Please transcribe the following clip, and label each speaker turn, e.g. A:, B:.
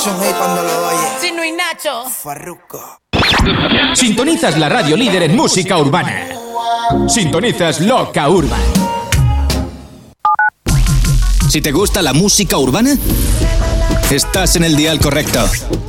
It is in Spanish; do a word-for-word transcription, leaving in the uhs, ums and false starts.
A: es un hit cuando lo oyes.
B: Chino y Nacho.
A: Farruko.
C: Sintonizas la radio líder en música urbana. Sintonizas Loca Urban.
D: Si te gusta la música urbana, estás en el dial correcto.